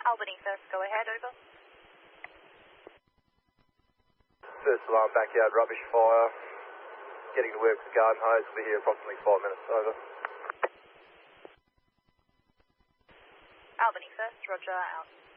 Albany first, go ahead, over. First alarm, backyard rubbish fire. Getting to work with the garden hose. We'll be here approximately 5 minutes, over. Albany first, roger, out.